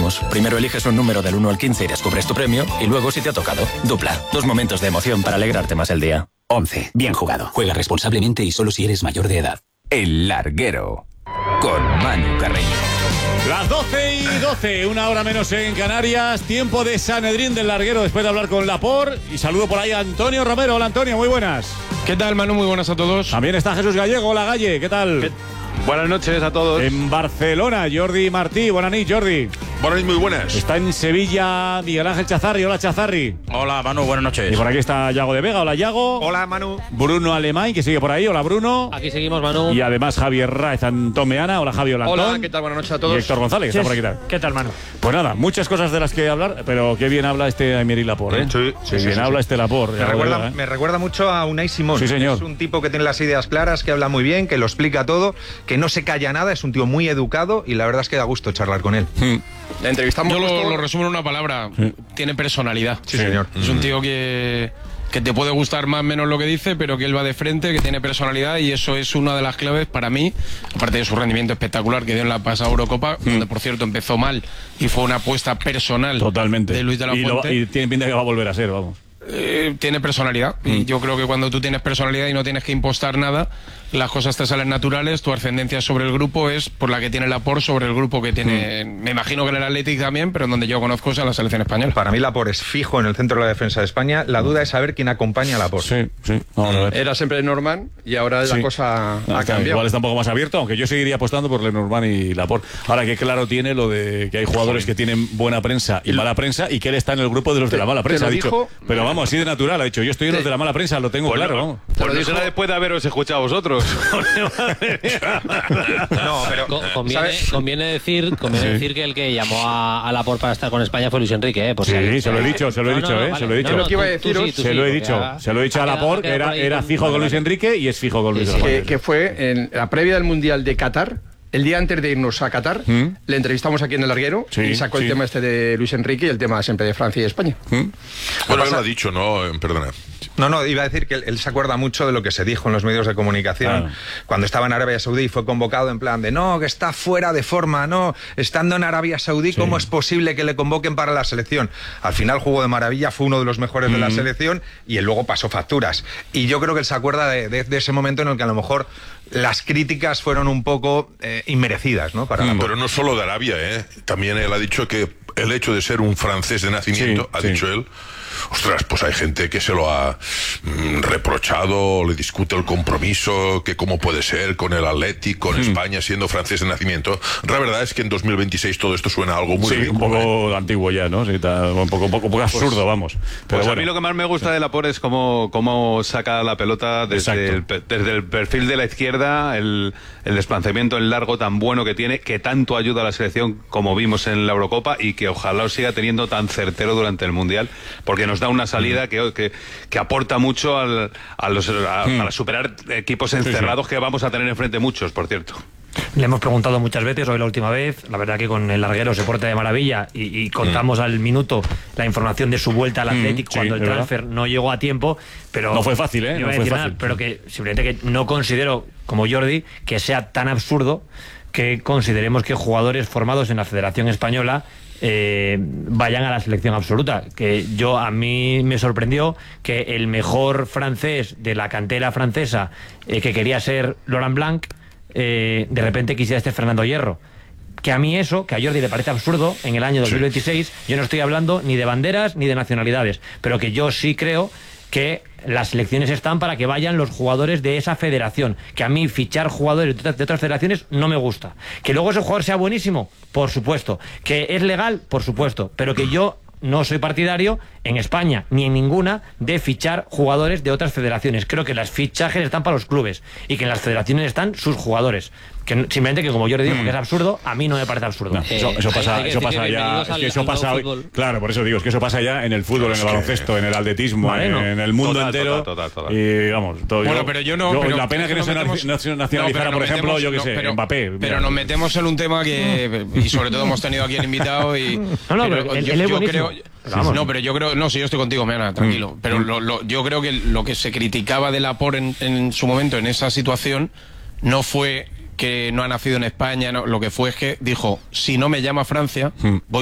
Vamos, primero eliges un número del 1 al 15 y descubres tu premio, y luego si te ha tocado. Dupla, 2 momentos de emoción para alegrarte más el día. 11. Bien jugado. Juega responsablemente y solo si eres mayor de edad. El Larguero, con Manu Carreño. Las 12:12, 1 hora menos en Canarias. Tiempo de Sanedrín del Larguero después de hablar con Laporte. Y saludo por ahí a Antonio Romero. Hola, Antonio, muy buenas. ¿Qué tal, Manu? Muy buenas a todos. También está Jesús Gallego. Hola, Galle, ¿qué tal? Buenas noches a todos. En Barcelona, Jordi Martí. Buenas noches, Jordi. Buenas, muy buenas. Está en Sevilla Miguel Ángel Chazarri. Hola, Chazarri. Hola, Manu, buenas noches. Y por aquí está Yago de Vega. Hola, Yago. Hola, Manu. Bruno Alemán, que sigue por ahí. Hola, Bruno. Aquí seguimos, Manu. Y además Javier Raez Antón Meana. Hola, Javi. Hola, Antón. Hola, ¿qué tal? Buenas noches a todos. Y Héctor González, que está por aquí. ¿Qué tal, Manu? Pues nada, muchas cosas de las que hablar, pero qué bien habla este Aymeric Laporte, ¿eh? Sí, bien habla este Laporte. Me recuerda mucho a Unai Simón. Sí, señor. Es un tipo que tiene las ideas claras, que habla muy bien, que lo explica todo, que no se calla nada, es un tío muy educado y la verdad es que da gusto charlar con él. La entrevistamos. Yo lo resumo en una palabra. Tiene personalidad. Sí, señor. Es un tío que te puede gustar más o menos lo que dice, pero que él va de frente, que tiene personalidad, y eso es una de las claves para mí, aparte de su rendimiento espectacular que dio en la pasada Eurocopa, donde por cierto empezó mal y fue una apuesta personal totalmente de Luis de la Fuente. Y tiene pinta que va a volver a ser, vamos. Tiene personalidad, y yo creo que cuando tú tienes personalidad y no tienes que impostar nada, las cosas te salen naturales. Tu ascendencia sobre el grupo es por la que tiene Laporte sobre el grupo que tiene, me imagino que en el Athletic también, pero en donde yo conozco es a la selección española. Para mí Laporte es fijo en el centro de la defensa de España. La duda es saber quién acompaña a Laporte. Sí. Vamos a ver. Era siempre Norman y ahora la cosa ha cambiado. Igual está un poco más abierto, aunque yo seguiría apostando por Lenormand y Laporte. Ahora que claro tiene lo de que hay jugadores que tienen buena prensa y mala prensa, y que él está en el grupo de los de la mala prensa, ha dicho. Pero vamos, así de natural, ha dicho, yo estoy en los de la mala prensa, lo tengo claro, vamos. Pues no será después de haberos escuchado a vosotros. No, pero Conviene decir que el que llamó a Laporte para estar con España fue Luis Enrique, por sí, se lo he dicho, se lo he dicho. Se lo he dicho a Laporte, que era fijo con Luis Enrique y es fijo con Luis Enrique. Que fue en la previa del Mundial de Qatar. El día antes de irnos a Qatar, le entrevistamos aquí en el Larguero y sacó el tema este de Luis Enrique y el tema siempre de Francia y España. Bueno, él lo ha dicho, ¿no? Perdona. No, iba a decir que él se acuerda mucho de lo que se dijo en los medios de comunicación cuando estaba en Arabia Saudí y fue convocado en plan de no, que está fuera de forma, no, estando en Arabia Saudí, ¿cómo es posible que le convoquen para la selección? Al final jugó de maravilla, fue uno de los mejores de la selección y él luego pasó facturas. Y yo creo que él se acuerda de ese momento en el que a lo mejor las críticas fueron un poco inmerecidas, ¿no? Pero no solo de Arabia, ¿eh? También él ha dicho que el hecho de ser un francés de nacimiento, ha dicho él, ostras, pues hay gente que se lo ha reprochado, le discute el compromiso, que cómo puede ser con el Athletic, con España siendo francés de nacimiento. La verdad es que en 2026 todo esto suena a algo muy ridículo, un poco antiguo ya, ¿no? Sí, un poco absurdo, vamos. Pero pues a mí lo que más me gusta de Laporte es cómo saca la pelota desde el perfil de la izquierda, el desplazamiento en largo tan bueno que tiene, que tanto ayuda a la selección como vimos en la Eurocopa, y que ojalá lo siga teniendo tan certero durante el Mundial, porque nos da una salida que aporta mucho a superar equipos encerrados que vamos a tener enfrente muchos, por cierto. Le hemos preguntado muchas veces, hoy la última vez, la verdad que con el Larguero se porta de maravilla y contamos al minuto la información de su vuelta al Athletic cuando el transfer no llegó a tiempo, pero no fue fácil, no fue fácil. Pero que simplemente que no considero, como Jordi, que sea tan absurdo que consideremos que jugadores formados en la Federación Española vayan a la selección absoluta. Que a mí me sorprendió que el mejor francés de la cantera francesa, que quería ser Laurent Blanc, de repente quisiera Fernando Hierro. Que a mí eso, que a Jordi le parece absurdo, en el año 2026, yo no estoy hablando ni de banderas ni de nacionalidades, pero que yo sí creo que las selecciones están para que vayan los jugadores de esa federación. Que a mí fichar jugadores de otras federaciones no me gusta. Que luego ese jugador sea buenísimo, por supuesto. Que es legal, por supuesto. Pero que yo no soy partidario en España ni en ninguna de fichar jugadores de otras federaciones. Creo que las fichajes están para los clubes y que en las federaciones están sus jugadores. Que simplemente, que como yo le digo que es absurdo, a mí no me parece absurdo. No, eso pasa ya, es que eso pasa hoy. Claro, por eso digo, es que eso pasa ya en el fútbol, en el baloncesto, en el atletismo, en el mundo entero. Total. Y vamos, todo. Bueno, pero yo no. La pena que no se nacionalizara, por ejemplo, yo que sé, Mbappé. Pero nos metemos en un tema que, y sobre todo hemos tenido aquí el invitado y. Yo creo. No, pero yo creo. No, si yo estoy contigo, Meana, tranquilo. Pero yo creo que lo que se criticaba de Laporte en su momento, en esa situación, no fue que no ha nacido en España, no, lo que fue es que dijo, si no me llama Francia, voy